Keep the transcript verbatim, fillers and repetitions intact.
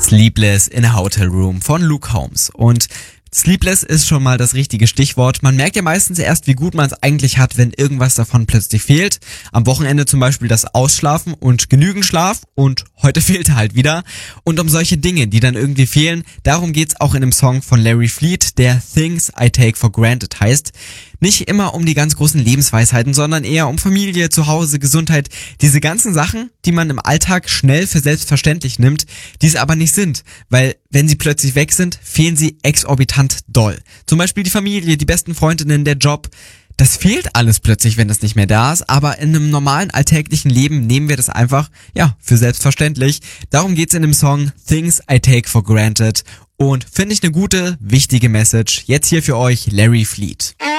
Sleepless in a Hotel Room von Luke Combs. Und Sleepless ist schon mal das richtige Stichwort. Man merkt ja meistens erst, wie gut man es eigentlich hat, wenn irgendwas davon plötzlich fehlt. Am Wochenende zum Beispiel das Ausschlafen und genügend Schlaf und heute fehlt er halt wieder. Und um solche Dinge, die dann irgendwie fehlen, darum geht's auch in dem Song von Larry Fleet, der Things I Take for Granted heißt. Nicht immer um die ganz großen Lebensweisheiten, sondern eher um Familie, Zuhause, Gesundheit. Diese ganzen Sachen, die man im Alltag schnell für selbstverständlich nimmt, die es aber nicht sind. Weil wenn sie plötzlich weg sind, fehlen sie exorbitant doll. Zum Beispiel die Familie, die besten Freundinnen, der Job. Das fehlt alles plötzlich, wenn es nicht mehr da ist, aber in einem normalen alltäglichen Leben nehmen wir das einfach, ja, für selbstverständlich. Darum geht's in dem Song Things I Take for Granted und finde ich eine gute, wichtige Message. Jetzt hier für euch Larry Fleet.